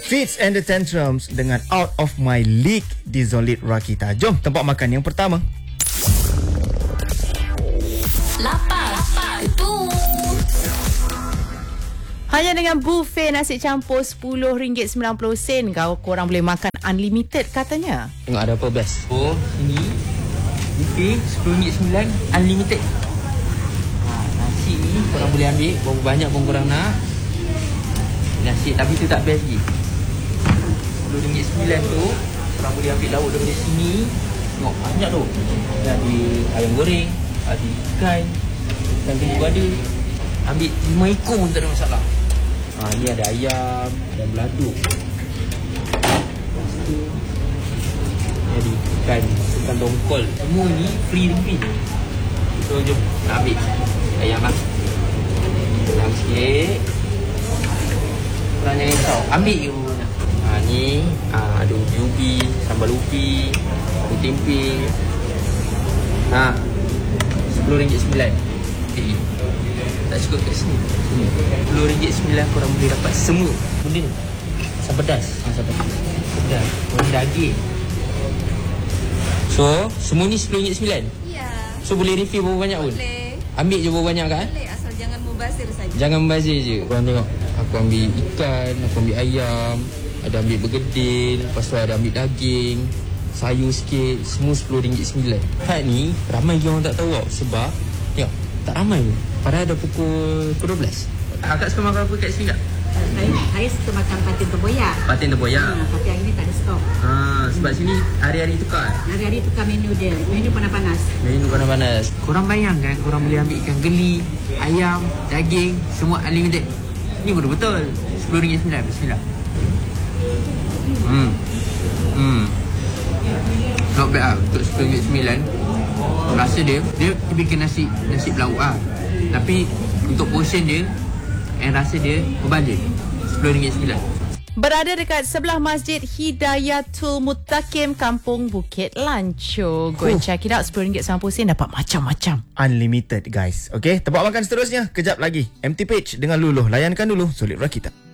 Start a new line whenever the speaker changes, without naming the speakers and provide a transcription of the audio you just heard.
Fits and the Tantrums dengan Out of My League di Zolit Rakita. Jom tempat makan yang pertama.
Lapar.
Hanya dengan buffet nasi campur RM10.90 korang boleh makan unlimited katanya.
Tengok ada apa best. Oh, ini buffet RM10.9 unlimited. Nasi ni korang boleh ambil berapa banyak pun korang nak. Nasi tapi tu tak best lagi. RM10.9 tu korang boleh ambil lauk daripada sini. Tengok banyak tu. Ada ayam goreng, ada ikan, dan juga ada. Ambil 5 ekor pun tak ada masalah. Ni ada ayam, ada beladuk. Lepas tu ni ada ikan tongkol. Semua ni free refill. So jom nak ambil ayam lah. Ayam sikit. Korang jangan risau, ambil je pun. Ni ada ubi, sambal ubi, ada tempe. RM10.9. Tak cukup kat sini. RM10.9 korang boleh dapat semua benda ni. Asam pedas. Pedas. Korang daging. So semua ni RM10.9.
Ya.
So boleh refill berapa banyak pun?
Boleh.
Ambil je berapa banyak kan?
Boleh, asal jangan mubazir saja.
Jangan membazir je. Korang tengok. Aku ambil ikan, aku ambil ayam, ada ambil bergedil, lepas tu ada ambil daging, sayur sikit, semua RM10.9. Had ni ramai je orang tak tahu tau. Sebab tengok, tak ramai pun. Padahal dah pukul 12. Akak suka makan apa kat sini tak?
Saya suka makan patin tempoyak.
Patin tempoyak.
Tapi hari ni tak ada stok.
Sebab sini hari-hari tukar.
Hari-hari tukar menu dia. Menu panas-panas.
Menu panas-panas. Korang bayangkan korang boleh ambil ikan geli, ayam, daging, semua unlimited. Ni betul-betul RM10.9. Bismillah. Not bad lah untuk RM10.9. Rasa dia bikin nasi belauk lah. Tapi untuk portion dia rasa dia berbalik. RM10.9.
Berada dekat sebelah Masjid Hidayatul Muttaqim, Kampung Bukit Lanchur. Go and check it out. RM10.90 dapat macam-macam.
Unlimited guys. Okay, tempat makan seterusnya kejap lagi. Empty Page dengan Luluh. Layankan dulu Zolit Rakita.